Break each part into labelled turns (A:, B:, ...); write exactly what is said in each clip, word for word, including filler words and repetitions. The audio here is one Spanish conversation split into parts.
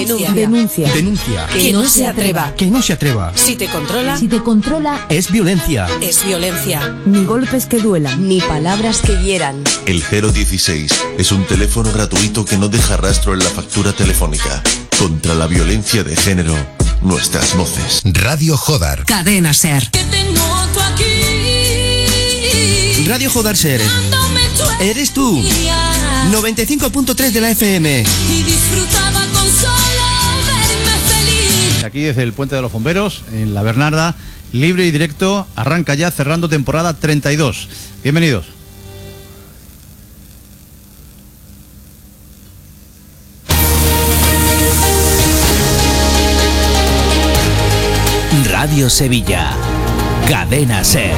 A: Denuncia.
B: Denuncia.
C: Denuncia.
A: Que no se atreva.
C: Que no se atreva.
A: Si te controla,
B: Si te controla,
C: Es violencia.
A: es violencia.
B: ni golpes que duelan.
D: Ni palabras que hieran.
E: El cero dieciséis es un teléfono gratuito que no deja rastro en la factura telefónica. Contra la violencia de género, nuestras voces.
F: Radio Jodar.
A: Cadena Ser.
C: Radio Jodar Ser. Eres tú. noventa y cinco punto tres de la F M.
G: Y disfrutaba con solo verme feliz.
H: Aquí desde el Puente de los Bomberos, en La Bernarda, libre y directo, arranca ya cerrando temporada treinta y dos. Bienvenidos.
I: Radio Sevilla. Cadena Ser.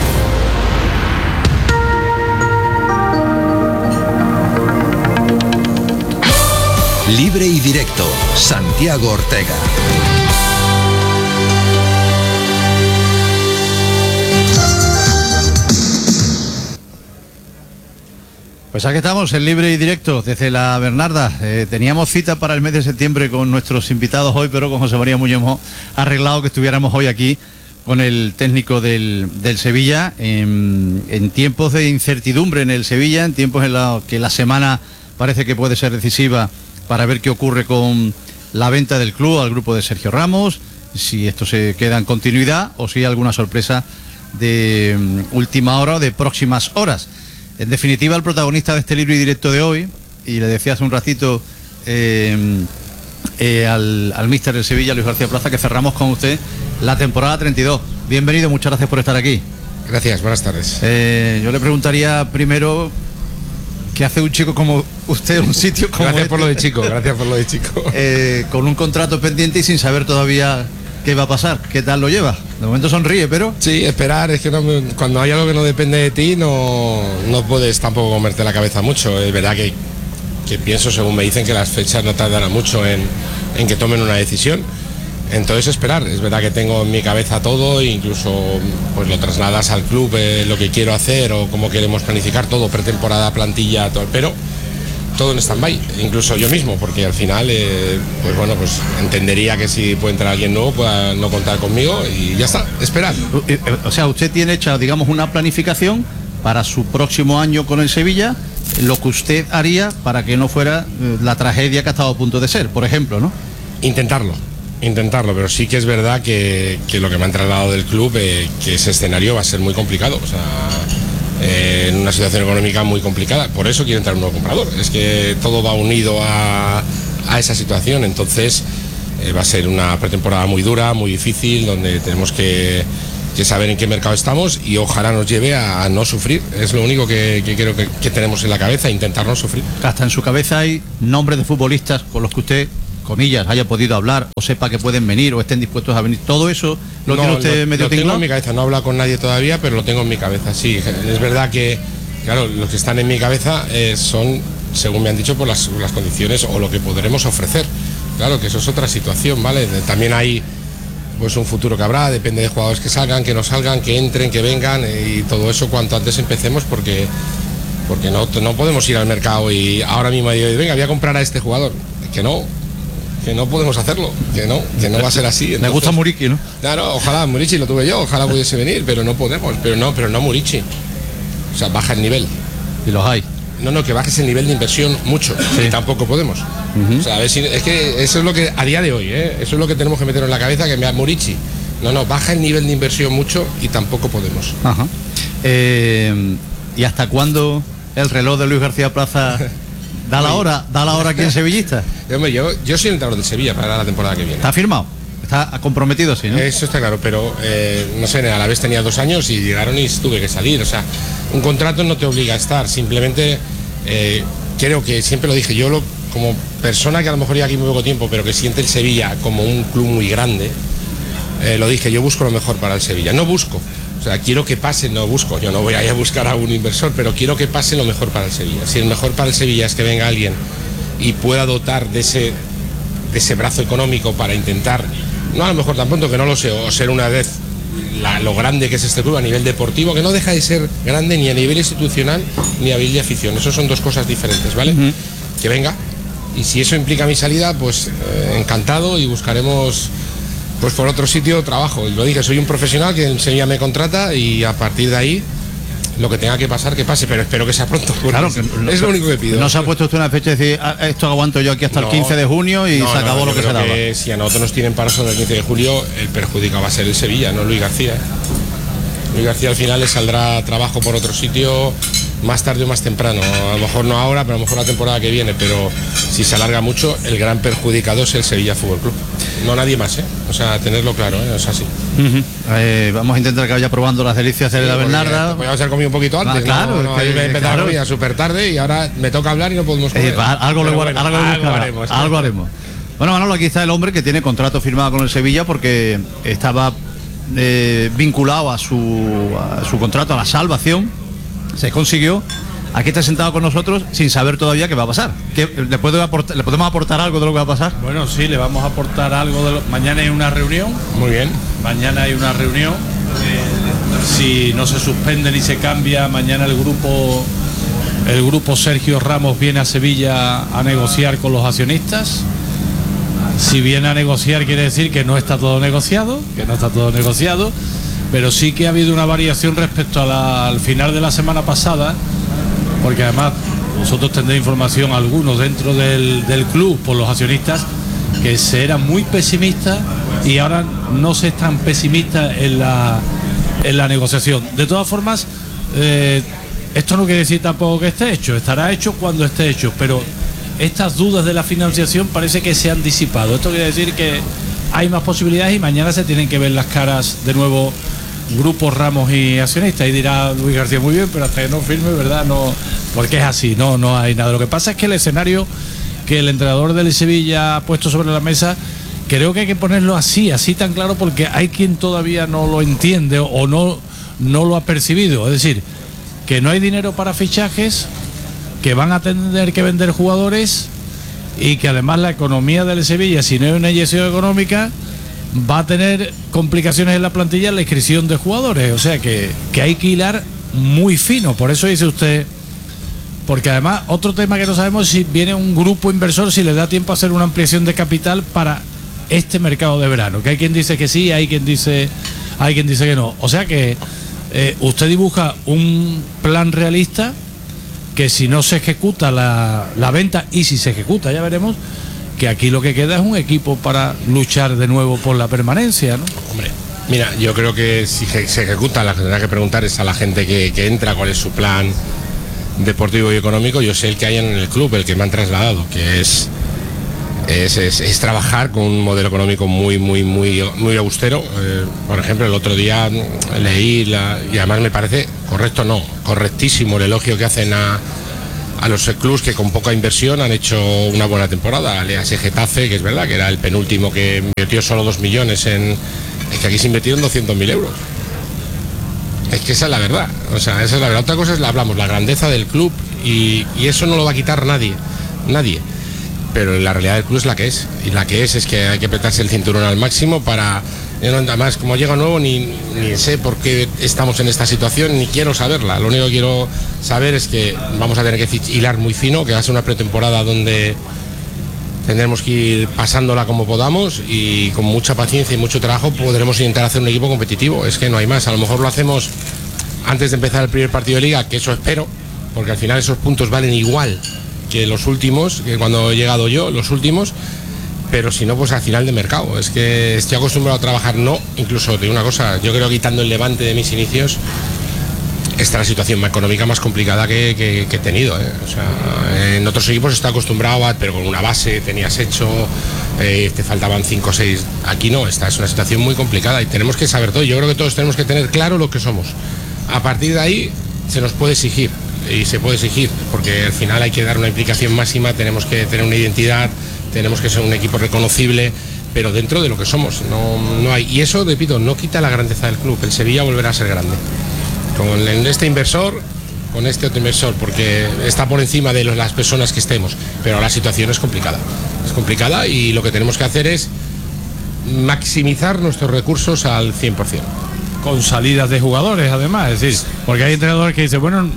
F: Libre y directo. Santiago Ortega.
H: Pues aquí estamos, en libre y directo, desde La Bernarda. Eh, teníamos cita para el mes de septiembre con nuestros invitados hoy, pero con José María Muñoz hemos arreglado que estuviéramos hoy aquí con el técnico del, del Sevilla, en, en tiempos de incertidumbre en el Sevilla, en tiempos en los que la semana parece que puede ser decisiva para ver qué ocurre con la venta del club al grupo de Sergio Ramos, si esto se queda en continuidad o si hay alguna sorpresa de um, última hora o de próximas horas. En definitiva, el protagonista de este libre y directo de hoy, y le decía hace un ratito eh, eh, al, al míster del Sevilla, Luis García Plaza, que cerramos con usted la temporada treinta y dos. Bienvenido, muchas gracias por estar aquí.
J: Gracias, buenas tardes.
H: Eh, yo le preguntaría primero, ¿qué hace un chico como usted en un sitio como
J: Gracias
H: este?
J: por lo de chico, gracias por lo de chico.
H: Eh, con un contrato pendiente y sin saber todavía qué va a pasar. ¿Qué tal lo lleva? De momento sonríe, pero...
J: Sí, esperar, es que no, cuando hay algo que no depende de ti no, no puedes tampoco comerte la cabeza mucho. Es verdad que, que pienso, según me dicen, que las fechas no tardarán mucho en, en que tomen una decisión. Entonces esperar, es verdad que tengo en mi cabeza todo e incluso pues lo trasladas al club, eh, lo que quiero hacer o cómo queremos planificar todo, pretemporada, plantilla, todo, pero todo en stand-by, incluso yo mismo, porque al final, eh, pues bueno, pues entendería que si puede entrar alguien nuevo pueda no contar conmigo y ya está, esperar.
H: O sea, usted tiene hecha, digamos, una planificación para su próximo año con el Sevilla, lo que usted haría para que no fuera eh, la tragedia que ha estado a punto de ser, por ejemplo, ¿no?
J: Intentarlo. Intentarlo, pero sí que es verdad que, que lo que me han trasladado del club, eh, que ese escenario va a ser muy complicado, o sea, eh, en una situación económica muy complicada, por eso quiero entrar un nuevo comprador, es que todo va unido a, a esa situación, entonces eh, va a ser una pretemporada muy dura, muy difícil, donde tenemos que, que saber en qué mercado estamos y ojalá nos lleve a, a no sufrir, es lo único que, que creo que, que tenemos en la cabeza, intentar no sufrir.
H: Hasta en su cabeza hay nombres de futbolistas con los que usted, comillas, haya podido hablar o sepa que pueden venir o estén dispuestos a venir. Todo eso lo
J: no,
H: tiene usted
J: lo,
H: medio
J: lo tengo
H: tinglado?
J: en mi cabeza, no he hablado con nadie todavía, pero lo tengo en mi cabeza, sí. Es verdad que, claro, los que están en mi cabeza eh, son, según me han dicho, por las, las condiciones o lo que podremos ofrecer. Claro, que eso es otra situación, ¿vale? También hay pues un futuro que habrá, depende de jugadores que salgan, que no salgan, que entren, que vengan eh, y todo eso cuanto antes empecemos porque, porque no, no podemos ir al mercado y ahora mismo digo, venga, voy a comprar a este jugador. Que no. Que no podemos hacerlo, que no, que no va a ser así.
H: Entonces, me gusta Muriqui, ¿no?
J: Claro, ojalá Muriqui lo tuve yo, ojalá pudiese venir, pero no podemos, pero no, pero no Muriqui. O sea, baja el nivel.
H: Y los hay.
J: No, no, que bajes el nivel de inversión mucho, sí. Y tampoco podemos. Uh-huh. O sea, a ver si, es que eso es lo que, a día de hoy, ¿eh? Eso es lo que tenemos que meter en la cabeza, que me da Muriqui. No, no, baja el nivel de inversión mucho y tampoco podemos.
H: Ajá. Eh, ¿Y hasta cuándo el reloj de Luis García Plaza... Da la hora, da la hora aquí en Sevillista.
J: Yo, yo, yo soy el entrenador del Sevilla para la temporada que viene.
H: ¿Está firmado? Está comprometido, sí, ¿no?
J: Eso está claro, pero eh, no sé, a la vez tenía dos años y llegaron y tuve que salir. O sea, un contrato no te obliga a estar, simplemente eh, creo que siempre lo dije, yo lo, como persona que a lo mejor lleva aquí muy poco tiempo, pero que siente el Sevilla como un club muy grande, eh, lo dije, yo busco lo mejor para el Sevilla. No busco. O sea, quiero que pase, no busco, yo no voy a ir a buscar a un inversor, pero quiero que pase lo mejor para el Sevilla. Si el mejor para el Sevilla es que venga alguien y pueda dotar de ese, de ese brazo económico para intentar, no a lo mejor tampoco, que no lo sé, o ser una vez la, lo grande que es este club a nivel deportivo, que no deja de ser grande ni a nivel institucional ni a nivel de afición. Eso son dos cosas diferentes, ¿vale? Uh-huh. Que venga y si eso implica mi salida, pues eh, encantado, y buscaremos pues por otro sitio trabajo. Lo dije, soy un profesional que en Sevilla me contrata, y a partir de ahí lo que tenga que pasar, que pase, pero espero que sea pronto.
H: Claro, que
J: es lo único que pido.
H: No se ha puesto usted una fecha de decir, "Ah, esto aguanto yo aquí hasta
J: No,
H: el quince de junio y
J: no,
H: se acabó
J: no,
H: lo que
J: yo
H: se
J: creo
H: daba".
J: que si a nosotros nos tienen paro sobre el quince de julio, el perjudicado va a ser el Sevilla, no Luis García. Luis García al final le saldrá trabajo por otro sitio más tarde o más temprano. A lo mejor no ahora, pero a lo mejor la temporada que viene. Pero si se alarga mucho, el gran perjudicado es el Sevilla Fútbol Club. No nadie más, ¿eh? O sea, tenerlo claro, ¿eh? Es así.
H: Uh-huh. eh, vamos a intentar que vaya probando las delicias de
J: Sí,
H: la Bernarda.
J: Podríamos haber comido un poquito antes.
H: Ah, claro,
J: no, no,
H: es que,
J: ahí me empezaba
H: claro.
J: la comida súper tarde y ahora me toca hablar y no podemos comer.
H: Eh, va, algo,
J: Pero
H: le,
J: bueno,
H: algo, le
J: algo
H: buscará,
J: haremos.
H: algo haremos. Bueno, Manolo, aquí está el hombre que tiene contrato firmado con el Sevilla porque estaba eh, vinculado a su, a su contrato, a la salvación. Se consiguió. Aquí está sentado con nosotros sin saber todavía qué va a pasar. ¿Qué, le, puedo aportar, ¿Le podemos aportar algo de lo que va a pasar?
D: Bueno, sí, le vamos a aportar algo. De lo... Mañana hay una reunión.
J: Muy bien.
D: Mañana hay una reunión. Eh, si no se suspende ni se cambia, mañana el grupo, el grupo Sergio Ramos viene a Sevilla a negociar con los accionistas. Si viene a negociar quiere decir que no está todo negociado, que no está todo negociado, pero sí que ha habido una variación respecto a la, al final de la semana pasada. Porque además vosotros tendréis información, algunos dentro del, del club, por los accionistas, que se era muy pesimista y ahora no se es tan pesimista en la, en la negociación. De todas formas, eh, esto no quiere decir tampoco que esté hecho, estará hecho cuando esté hecho, pero estas dudas de la financiación parece que se han disipado. Esto quiere decir que hay más posibilidades y mañana se tienen que ver las caras de nuevo grupos Ramos y accionistas, y dirá Luis García, muy bien, pero hasta que no firme, ¿verdad? No, porque es así, no, no hay nada. Lo que pasa es que el escenario que el entrenador del Sevilla ha puesto sobre la mesa, creo que hay que ponerlo así, así tan claro, porque hay quien todavía no lo entiende o no, no lo ha percibido. Es decir, que no hay dinero para fichajes, que van a tener que vender jugadores y que además la economía del Sevilla, si no hay una inyección económica, va a tener complicaciones en la plantilla en la inscripción de jugadores. O sea que, que hay que hilar muy fino. Por eso dice usted, porque además otro tema que no sabemos es si viene un grupo inversor, si le da tiempo a hacer una ampliación de capital para este mercado de verano, que hay quien dice que sí, hay quien dice hay quien dice que no. O sea que eh, usted dibuja un plan realista que si no se ejecuta la, la venta, y si se ejecuta ya veremos, que aquí lo que queda es un equipo para luchar de nuevo por la permanencia, ¿no?
J: Hombre, mira, yo creo que si se ejecuta, la que tendrá que preguntar es a la gente que, que entra cuál es su plan deportivo y económico. Yo sé el que hay en el club, el que me han trasladado, que es es, es, es trabajar con un modelo económico muy muy muy muy austero. Eh, por ejemplo, el otro día leí la, y además me parece correcto, no, correctísimo el elogio que hacen a a los clubs que con poca inversión han hecho una buena temporada. Lease Getafe, que es verdad que era el penúltimo que invirtió solo dos millones en... Es que aquí se invirtieron doscientos mil euros. Es que esa es la verdad. O sea, esa es la verdad. Otra cosa es, la hablamos, la grandeza del club, y, y eso no lo va a quitar nadie. Nadie. Pero la realidad del club es la que es. Y la que es es que hay que apretarse el cinturón al máximo para... Además, como llega nuevo, ni, ni sé por qué estamos en esta situación, ni quiero saberla. Lo único que quiero saber es que vamos a tener que hilar muy fino, que va a ser una pretemporada donde tendremos que ir pasándola como podamos, y con mucha paciencia y mucho trabajo podremos intentar hacer un equipo competitivo. Es que no hay más. A lo mejor lo hacemos antes de empezar el primer partido de liga, que eso espero, porque al final esos puntos valen igual que los últimos, que cuando he llegado yo, los últimos. Pero si no, pues al final de mercado. Es que estoy acostumbrado a trabajar, no, incluso de una cosa, yo creo que quitando el Levante de mis inicios, esta es la situación económica más complicada que, que, que he tenido, ¿eh? O sea, en otros equipos está acostumbrado a, pero con una base tenías hecho, eh, te faltaban cinco o seis. Aquí no, esta es una situación muy complicada y tenemos que saber todo. Yo creo que todos tenemos que tener claro lo que somos. A partir de ahí se nos puede exigir, y se puede exigir, porque al final hay que dar una implicación máxima, tenemos que tener una identidad, tenemos que ser un equipo reconocible, pero dentro de lo que somos, no, no hay. Y eso, repito, no quita la grandeza del club. El Sevilla volverá a ser grande. Con este inversor, con este otro inversor, porque está por encima de las personas que estemos. Pero la situación es complicada. Es complicada y lo que tenemos que hacer es maximizar nuestros recursos al cien por ciento.
D: Con salidas de jugadores, además, es decir, porque hay entrenadores que dicen, bueno,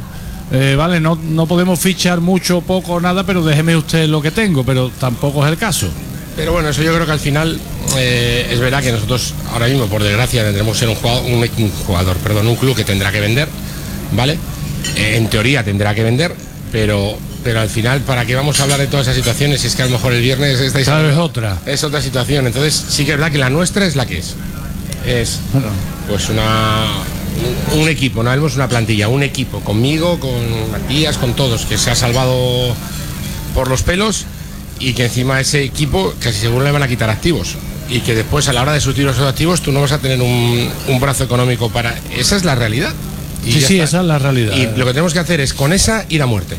D: eh, vale, no, no podemos fichar mucho, poco o nada, pero déjeme usted lo que tengo, pero tampoco es el caso.
J: Pero bueno, eso yo creo que al final eh, es verdad que nosotros ahora mismo, por desgracia, tendremos que ser un jugador, un, un jugador, perdón, un club que tendrá que vender, ¿vale? Eh, en teoría tendrá que vender, pero pero al final, ¿para qué vamos a hablar de todas esas situaciones? Si es que a lo mejor el viernes estáis
D: claro, es otra.
J: Es otra situación. Entonces sí que es verdad que la nuestra es la que es. Es pues una un, un equipo, no hablemos una plantilla, un equipo, conmigo, con Matías, con todos, que se ha salvado por los pelos. Y que encima ese equipo casi seguro le van a quitar activos y que después a la hora de sustituir esos activos tú no vas a tener un, un brazo económico para... Esa es la realidad. Y
D: sí, sí,
J: está.
D: esa es la realidad.
J: Y lo que tenemos que hacer es con esa ir a muerte,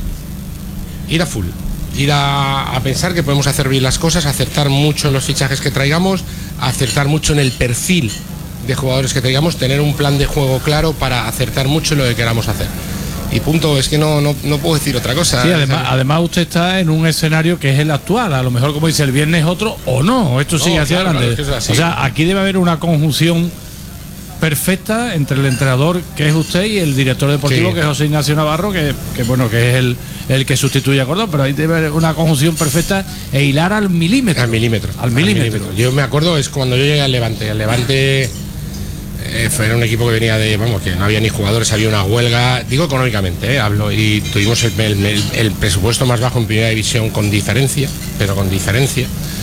J: ir a full, ir a, a pensar que podemos hacer bien las cosas, acertar mucho en los fichajes que traigamos, acertar mucho en el perfil de jugadores que traigamos, tener un plan de juego claro para acertar mucho en lo que queramos hacer. Y punto, es que no, no, no puedo decir otra cosa.
D: Sí, además, además usted está en un escenario que es el actual, a lo mejor como dice el viernes otro o no, esto
J: no,
D: sigue hacia
J: claro,
D: adelante.
J: claro, es que es
D: o sea, aquí debe haber una conjunción perfecta entre el entrenador que es usted y el director deportivo sí. que es José Ignacio Navarro, que, que bueno, que es el, el que sustituye a Cordón, pero ahí debe haber una conjunción perfecta e hilar al milímetro.
J: Al milímetro.
D: Al milímetro.
J: Al milímetro. Yo me acuerdo, es cuando yo llegué al Levante, al Levante... Eh, fue un equipo que venía de, vamos, que no había ni jugadores, había una huelga, digo económicamente, eh, hablo, y tuvimos el, el, el presupuesto más bajo en primera división con diferencia, pero con diferencia,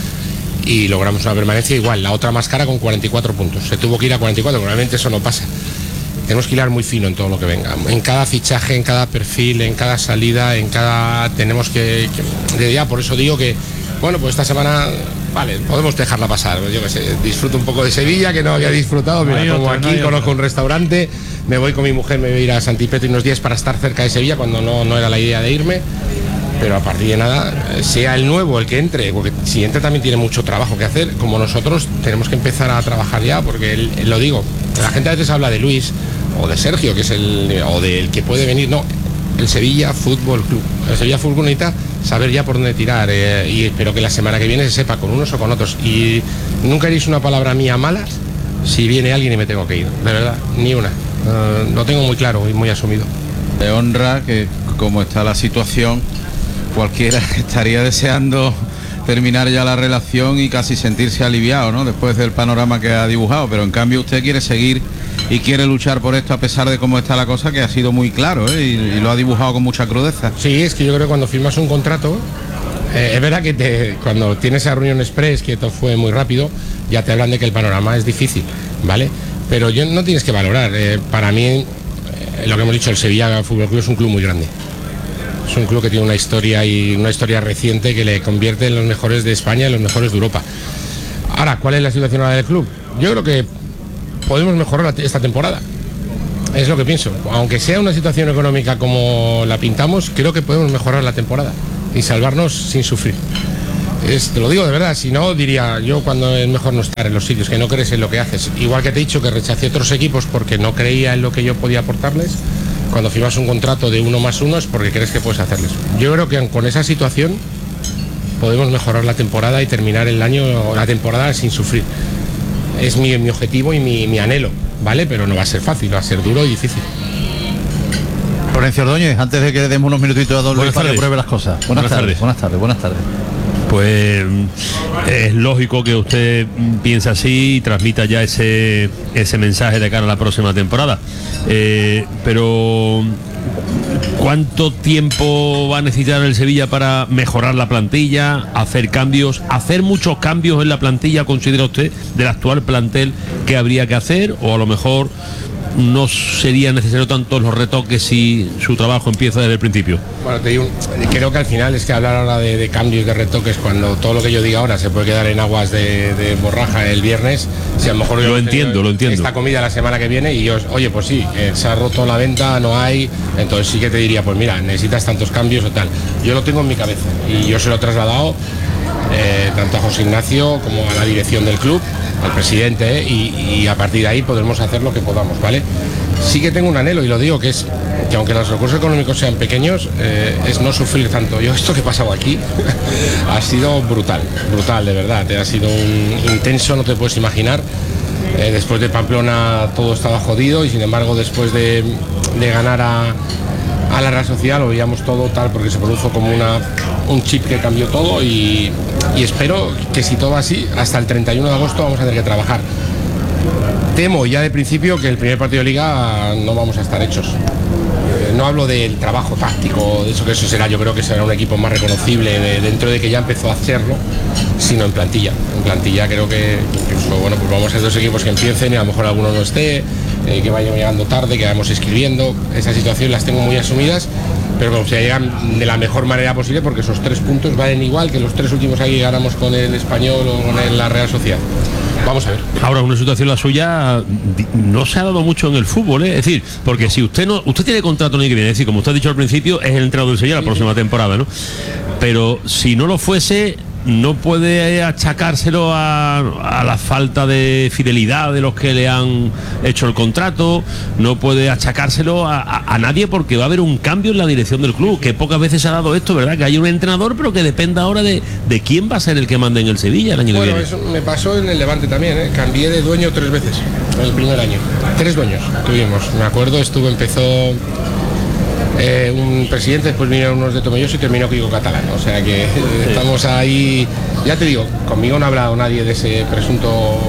J: y logramos una permanencia igual, la otra más cara con cuarenta y cuatro puntos, se tuvo que ir a cuarenta y cuatro, probablemente eso no pasa. Tenemos que hilar muy fino en todo lo que venga, en cada fichaje, en cada perfil, en cada salida, en cada... tenemos que... que ya, por eso digo que, bueno, pues esta semana... Vale, podemos dejarla pasar, yo que sé, disfruto un poco de Sevilla, que no había disfrutado, mira, no como otra, aquí no conozco otra. Un restaurante, me voy con mi mujer, me voy a ir a Santipetro unos días para estar cerca de Sevilla, cuando no, no era la idea de irme, pero a partir de nada, sea el nuevo el que entre, porque si entra también tiene mucho trabajo que hacer, como nosotros tenemos que empezar a trabajar ya, porque él, él lo digo, la gente a veces habla de Luis, o de Sergio, que es el, o del que puede venir, no, el Sevilla Fútbol Club, el Sevilla Fútbol necesita saber ya por dónde tirar eh, y espero que la semana que viene se sepa con unos o con otros y nunca haréis una palabra mía mala si viene alguien y me tengo que ir, de verdad, ni una, uh, lo tengo muy claro y muy asumido.
H: Me honra que como está la situación cualquiera estaría deseando terminar ya la relación y casi sentirse aliviado, ¿no? Después del panorama que ha dibujado, pero en cambio usted quiere seguir y quiere luchar por esto a pesar de cómo está la cosa, que ha sido muy claro, ¿eh? y, y lo ha dibujado con mucha crudeza.
J: Sí, es que yo creo que cuando firmas un contrato, eh, es verdad que te, cuando tienes esa reunión express, que todo fue muy rápido, ya te hablan de que el panorama es difícil, ¿vale? Pero yo no tienes que valorar, eh, para mí, eh, lo que hemos dicho, el Sevilla Fútbol Club es un club muy grande. Es un club que tiene una historia y una historia reciente que le convierte en los mejores de España y en los mejores de Europa. Ahora, ¿cuál es la situación ahora del club? Yo creo que podemos mejorar esta temporada. Es lo que pienso. Aunque sea una situación económica como la pintamos, creo que podemos mejorar la temporada y salvarnos sin sufrir. Es, te lo digo de verdad, si no diría yo cuando es mejor no estar en los sitios, que no crees en lo que haces. Igual que te he dicho que rechacé otros equipos porque no creía en lo que yo podía aportarles. Cuando firmas un contrato de uno más uno es porque crees que puedes hacerles. Yo creo que con esa situación podemos mejorar la temporada y terminar el año o la temporada sin sufrir. Es mi, mi objetivo y mi, mi anhelo, ¿vale? Pero no va a ser fácil, va a ser duro y difícil.
H: Florencio Ordóñez, antes de que le demos unos minutitos a Don Luis para que pruebe las cosas. Buenas, buenas tardes, tardes, buenas tardes, buenas tardes.
K: Pues es lógico que usted piense así y transmita ya ese, ese mensaje de cara a la próxima temporada. Eh, pero ¿cuánto tiempo va a necesitar el Sevilla para mejorar la plantilla, hacer cambios, hacer muchos cambios en la plantilla, considera usted, del actual plantel que habría que hacer? O a lo mejor no sería necesario tantos los retoques si su trabajo empieza desde el principio.
J: Bueno, te digo, creo que al final es que hablar ahora de, de cambios, de retoques, cuando todo lo que yo diga ahora se puede quedar en aguas de, de borraja el viernes, si a lo mejor yo
K: lo entiendo, lo entiendo.
J: Esta comida la semana que viene y yo, oye, pues sí, eh, se ha roto la venta, no hay, entonces sí que te diría, pues mira, necesitas tantos cambios o tal. Yo lo tengo en mi cabeza y yo se lo he trasladado eh, tanto a José Ignacio como a la dirección del club, al presidente, ¿eh? y, y a partir de ahí podremos hacer lo que podamos, ¿vale? Sí que tengo un anhelo y lo digo, que es que aunque los recursos económicos sean pequeños, eh, es no sufrir tanto. Yo esto que he pasado aquí ha sido brutal, brutal, de verdad, ha sido un intenso, no te puedes imaginar. Eh, después de Pamplona todo estaba jodido y sin embargo después de, de ganar a, a la Real Sociedad, lo veíamos todo tal, porque se produjo como una, un chip que cambió todo y, y espero que si todo va así, hasta el treinta y uno de agosto vamos a tener que trabajar. Temo ya de principio que el primer partido de Liga no vamos a estar hechos. No hablo del trabajo táctico, de eso que eso será, yo creo que será un equipo más reconocible de, dentro de que ya empezó a hacerlo, sino en plantilla. En plantilla creo que incluso, bueno, pues vamos a ser dos equipos que empiecen y a lo mejor alguno no esté, eh, que vayan llegando tarde, que vayamos escribiendo. Esas situaciones las tengo muy asumidas, pero como se llegan de la mejor manera posible, porque esos tres puntos valen igual que los tres últimos que ganamos con el Español o con el, la Real Sociedad. Vamos a ver.
K: Ahora, una situación la suya no se ha dado mucho en el fútbol, ¿eh? Es decir, porque si usted no, usted tiene contrato el año que viene, es decir, como usted ha dicho al principio, es el entrenador del Sevilla la próxima temporada, ¿no? Pero si no lo fuese, no puede achacárselo a, a la falta de fidelidad de los que le han hecho el contrato, no puede achacárselo a, a, a nadie, porque va a haber un cambio en la dirección del club, que pocas veces se ha dado esto, ¿verdad? Que hay un entrenador, pero que dependa ahora de, de quién va a ser el que mande en el Sevilla el año
J: bueno,
K: que viene.
J: Eso me pasó en el Levante también, ¿eh? Cambié de dueño tres veces en el primer año. Tres dueños tuvimos, me acuerdo, estuvo, empezó Eh, un presidente, después vinieron unos de Tomelloso y terminó Kiko Catalán, o sea que sí. Estamos ahí, ya te digo, conmigo no ha hablado nadie de ese presunto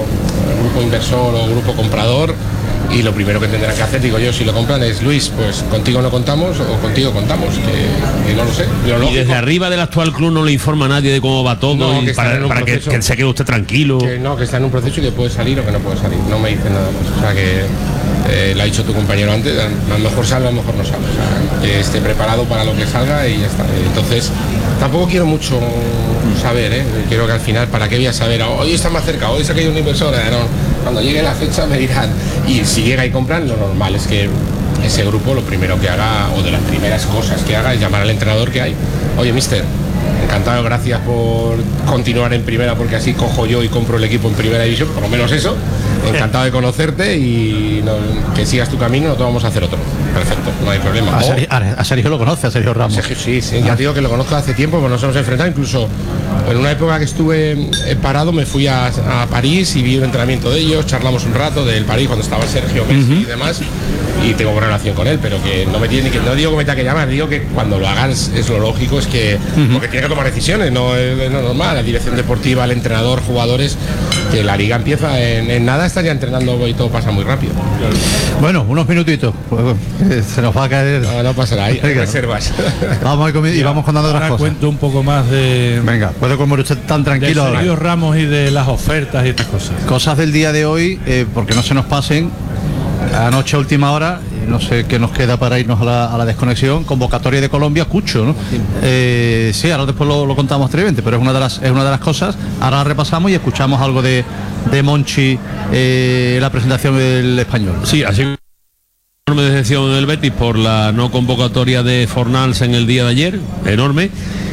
J: grupo inversor o grupo comprador, y lo primero que tendrán que hacer, digo yo, si lo compran es: Luis, pues contigo no contamos o contigo contamos, que, que no lo sé. Lo
K: y desde arriba del actual club no le informa a nadie de cómo va todo, no, y para, para que, que se quede usted tranquilo.
J: Que no, que está en un proceso y que puede salir o que no puede salir, no me dice nada más, o sea que eh, lo ha dicho tu compañero antes, a lo mejor sale, a lo mejor no sale, o sea, que esté preparado para lo que salga y ya está. Entonces tampoco quiero mucho saber, ¿eh? Quiero que al final, ¿para qué voy a saber? Hoy está más cerca, hoy se ha caído una inversora, no, cuando llegue la fecha me dirán. Y si llega y compran, lo normal es que ese grupo lo primero que haga, o de las primeras cosas que haga, es llamar al entrenador que hay. Oye, mister, encantado, gracias por continuar en primera, porque así cojo yo y compro el equipo en primera división, por lo menos eso. Encantado de conocerte y no, que sigas tu camino, no te vamos a hacer otro. Perfecto, no hay problema.
H: A Sergio, a Sergio lo conoce, a Sergio Ramos.
J: Sergio, sí, sí, ya te digo que lo conozco hace tiempo, porque nos hemos enfrentado. Incluso en una época que estuve parado, me fui a, a París y vi un entrenamiento de ellos, charlamos un rato del París cuando estaba Sergio Messi uh-huh. y demás, y tengo buena relación con él, pero que no me tiene que, no digo que me tenga que llamar, digo que cuando lo hagas es lo lógico, es que uh-huh. porque tiene que tomar decisiones, no es, es normal, la dirección deportiva, el entrenador, jugadores, que la liga empieza en, en nada, están ya entrenando y todo pasa muy rápido.
H: Bueno, unos minutitos, pues, se nos va a caer.
J: No, no pasará, hay, hay reservas.
H: Vamos a y vamos contando otras cosas.
D: Cuento un poco más de.
H: Venga, puede comer usted tan tranquilo.
D: De Sergio Ramos y de las ofertas y estas cosas.
H: Cosas del día de hoy, eh, porque no se nos pasen. Anoche a última hora, no sé qué nos queda para irnos a la, a la desconexión, convocatoria de Colombia, Cucho, ¿no? Eh, sí, ahora después lo, lo contamos brevemente, pero es una de las es una de las cosas. Ahora la repasamos y escuchamos algo de, de Monchi, eh, la presentación del Español.
K: Sí, así que enorme decepción del Betis por la no convocatoria de Fornals en el día de ayer, enorme,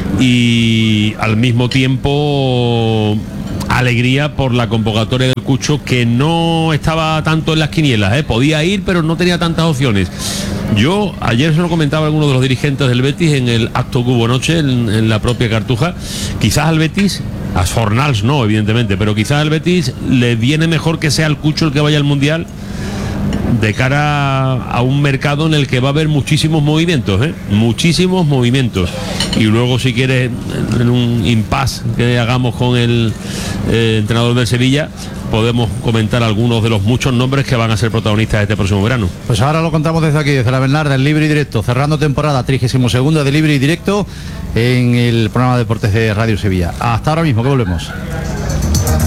K: y al mismo tiempo alegría por la convocatoria del Cucho, que no estaba tanto en las quinielas, ¿eh? Podía ir, pero no tenía tantas opciones. Yo ayer se lo comentaba a alguno de los dirigentes del Betis en el acto que hubo anoche en, en la propia Cartuja. Quizás al Betis, a Fornals no, evidentemente, pero quizás al Betis le viene mejor que sea el Cucho el que vaya al Mundial, de cara a un mercado en el que va a haber muchísimos movimientos, ¿eh? muchísimos movimientos. Y luego, si quieres, en un impasse que hagamos con el eh, entrenador del Sevilla, podemos comentar algunos de los muchos nombres que van a ser protagonistas este próximo verano.
H: Pues ahora lo contamos desde aquí, desde la Bernarda, en Libre y Directo, cerrando temporada, trigésimo segunda de Libre y Directo en el programa de Deportes de Radio Sevilla. Hasta ahora mismo, que volvemos.